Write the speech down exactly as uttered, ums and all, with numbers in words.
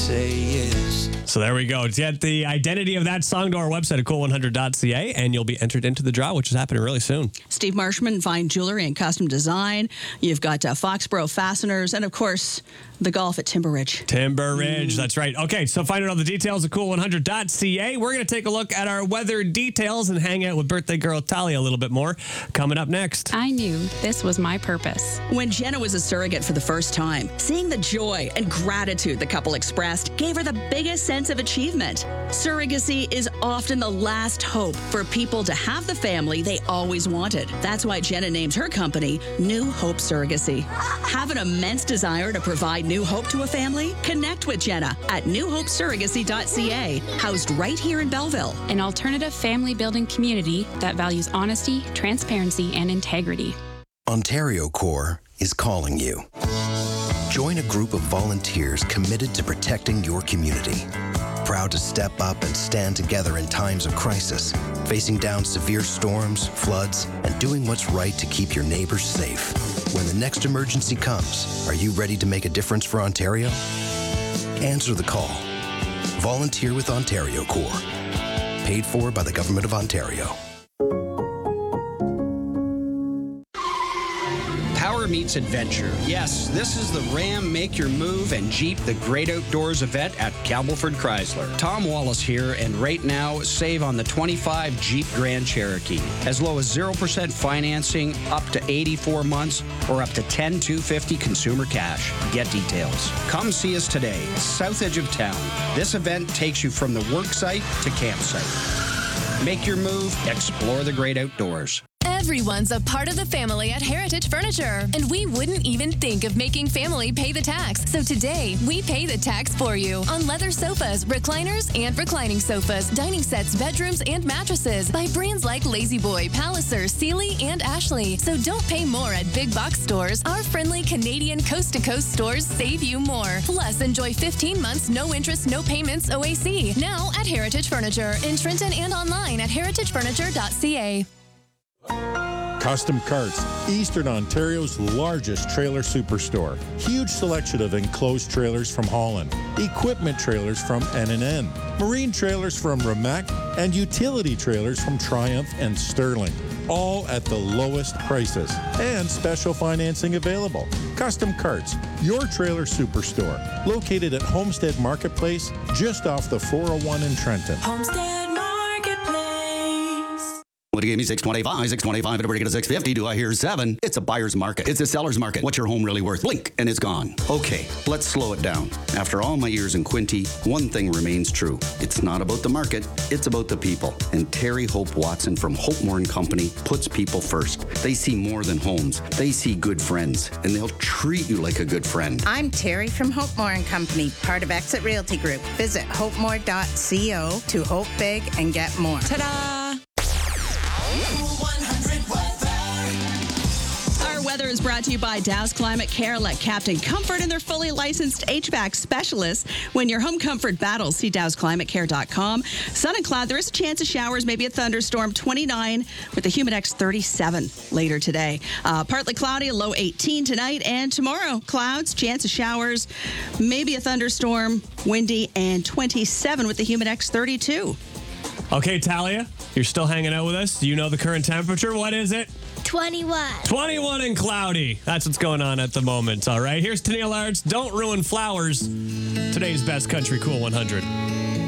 say is. So there we go. Get the identity of that song to our website at cool one hundred dot c a, and you'll be entered into the draw, which is happening really soon. Steve Marshman, Fine Jewelry and Custom Design. You've got uh, Foxborough Fasteners, and of course, the golf at Timber Ridge. Timber Ridge, mm. That's right. Okay, so find out all the details at cool one hundred dot c a. We're going to take a look at our weather details and hang out with birthday girl Talia a little bit more. Coming up next. I knew this was my purpose. When Jenna was a surrogate for the first time, seeing the joy and gratitude the couple expressed gave her the biggest sense of achievement. Surrogacy is often the last hope for people to have the family they always wanted. That's why Jenna named her company New Hope Surrogacy. Have an immense desire to provide new hope to a family? Connect with Jenna at new hope surrogacy dot c a, housed right here in Belleville. An alternative family building community that values honesty, transparency, and integrity. Ontario Corps is calling you. Join a group of volunteers committed to protecting your community. Proud to step up and stand together in times of crisis, facing down severe storms, floods, and doing what's right to keep your neighbors safe. When the next emergency comes, are you ready to make a difference for Ontario? Answer the call. Volunteer with Ontario Corps. Paid for by the Government of Ontario. Power meets adventure. Yes, this is the Ram Make Your Move and Jeep The Great Outdoors event at Campbellford Chrysler. Tom Wallace here, and right now, save on the twenty-five Jeep Grand Cherokee. As low as zero percent financing, up to eighty-four months, or up to ten thousand two hundred fifty dollars consumer cash. Get details. Come see us today, south edge of town. This event takes you from the work site to campsite. Make your move, explore the great outdoors. Everyone's a part of the family at Heritage Furniture, and we wouldn't even think of making family pay the tax. So today, we pay the tax for you on leather sofas, recliners, and reclining sofas, dining sets, bedrooms, and mattresses by brands like La-Z-Boy, Palliser, Sealy, and Ashley. So don't pay more at big box stores. Our friendly Canadian coast-to-coast stores save you more. Plus, enjoy fifteen months, no interest, no payments O A C. Now at Heritage Furniture in Trenton and online at heritage furniture dot c a. Custom Carts, Eastern Ontario's largest trailer superstore. Huge selection of enclosed trailers from Holland, equipment trailers from N and N, marine trailers from Remac, and utility trailers from Triumph and Sterling. All at the lowest prices and special financing available. Custom Carts, your trailer superstore, located at Homestead Marketplace, just off the four oh one in Trenton. Homestead Would you give me six twenty-five, six twenty-five, and a break at a six fifty? Do I hear seven? It's a buyer's market. It's a seller's market. What's your home really worth? Blink, and it's gone. Okay, let's slow it down. After all my years in Quinte, one thing remains true. It's not about the market, it's about the people. And Terry Hope Watson from Hope Moore and Company puts people first. They see more than homes. They see good friends, and they'll treat you like a good friend. I'm Terry from Hope Moore and Company, part of Exit Realty Group. Visit hope more dot co to hope big and get more. Ta-da! Our weather is brought to you by Dow's Climate Care. Let Captain Comfort and their fully licensed H V A C specialists when your home comfort battles. See dows climate care dot com. Sun and cloud. There is a chance of showers, maybe a thunderstorm. twenty-nine with a Humidex thirty-seven later today. Uh, partly cloudy, a low eighteen tonight and tomorrow. Clouds, chance of showers, maybe a thunderstorm, windy, and twenty-seven with the Humidex thirty-two. Okay, Talia, you're still hanging out with us. You know the current temperature. What is it? twenty-one. twenty-one and cloudy. That's what's going on at the moment. All right, here's Tennille Arts. Don't ruin flowers. Today's best country cool one hundred.